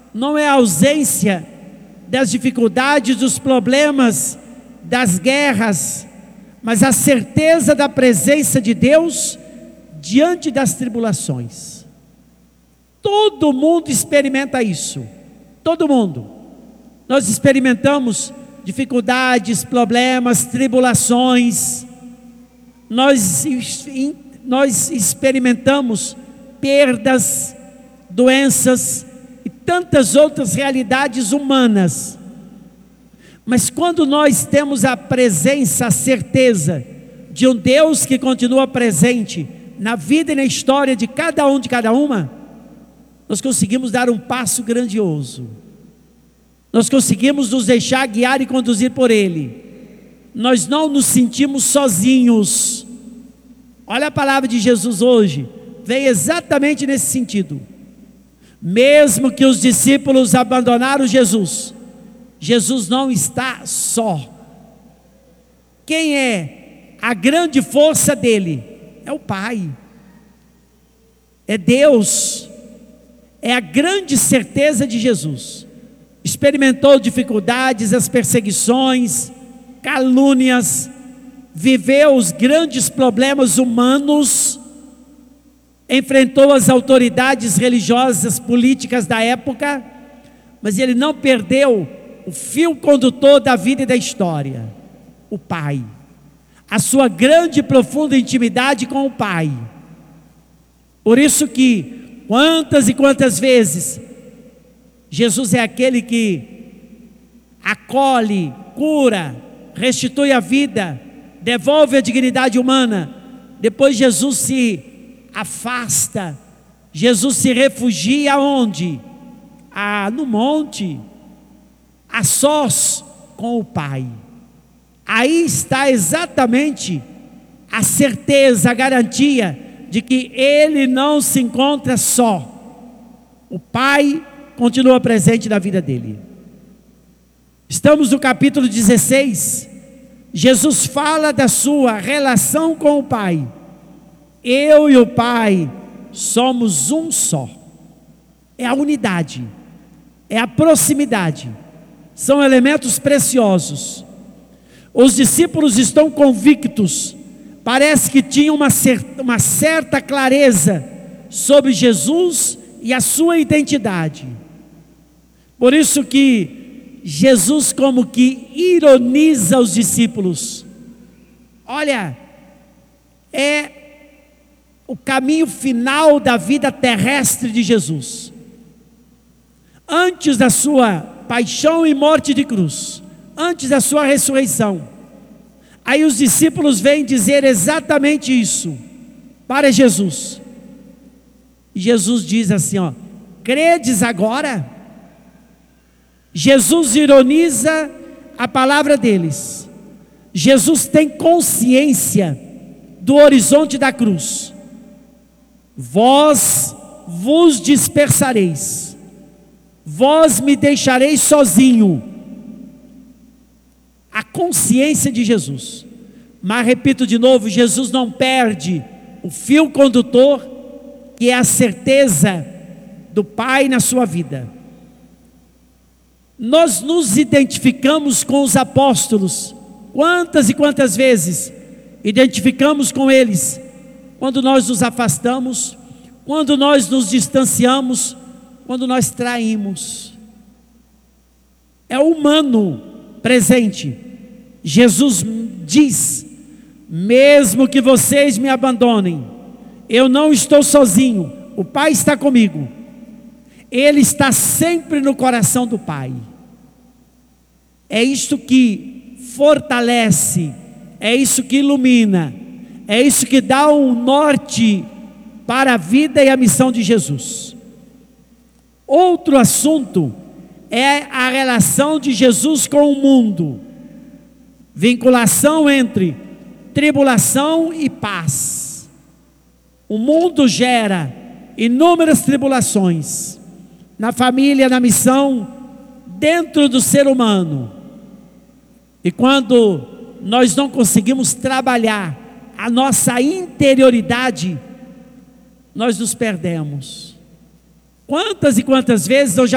não é a ausência das dificuldades, dos problemas, das guerras, mas a certeza da presença de Deus diante das tribulações. Todo mundo experimenta isso, todo mundo. Nós experimentamos dificuldades, problemas, tribulações, nós experimentamos perdas, doenças e tantas outras realidades humanas. Mas quando nós temos a presença, a certeza de um Deus que continua presente na vida e na história de cada um, de cada uma, nós conseguimos dar um passo grandioso. Nós conseguimos nos deixar guiar e conduzir por Ele. Nós não nos sentimos sozinhos. Olha a palavra de Jesus hoje, vem exatamente nesse sentido. Mesmo que os discípulos abandonaram Jesus, Jesus não está só. Quem é a grande força dele? É o Pai, é Deus, é a grande certeza de Jesus. Experimentou dificuldades, as perseguições, calúnias, viveu os grandes problemas humanos, enfrentou as autoridades religiosas, políticas da época, mas ele não perdeu o fio condutor da vida e da história, o Pai, a sua grande e profunda intimidade com o Pai. Por isso que, quantas e quantas vezes, Jesus é aquele que acolhe, cura, restitui a vida, devolve a dignidade humana. Depois Jesus se afasta, Jesus se refugia aonde? No monte, a sós com o Pai. Aí está exatamente a certeza, a garantia de que Ele não se encontra só. O Pai continua presente na vida dele. Estamos no capítulo 16. Jesus fala da sua relação com o Pai. Eu e o Pai somos um só. É a unidade, é a proximidade, são elementos preciosos. Os discípulos estão convictos, parece que tinham uma certa clareza sobre Jesus e a sua identidade. Por isso que Jesus como que ironiza os discípulos. Olha, é o caminho final da vida terrestre de Jesus. Antes da sua paixão e morte de cruz, antes da sua ressurreição, aí os discípulos vêm dizer exatamente isso para Jesus. E Jesus diz assim, credes agora? Jesus ironiza a palavra deles. Jesus tem consciência do horizonte da cruz. Vós vos dispersareis, vós me deixareis sozinho. A consciência de Jesus. Mas repito de novo, Jesus não perde o fio condutor, que é a certeza do Pai na sua vida. Nós nos identificamos com os apóstolos. Quantas e quantas vezes identificamos com eles? Quando nós nos afastamos, quando nós nos distanciamos, quando nós traímos. É humano presente. Jesus diz: mesmo que vocês me abandonem, eu não estou sozinho, o Pai está comigo. Ele está sempre no coração do Pai. É isto que fortalece, é isso que ilumina, é isso que dá um norte para a vida e a missão de Jesus. Outro assunto é a relação de Jesus com o mundo. Vinculação entre tribulação e paz. O mundo gera inúmeras tribulações, na família, na missão, dentro do ser humano. E quando nós não conseguimos trabalhar a nossa interioridade, nós nos perdemos. Quantas e quantas vezes eu já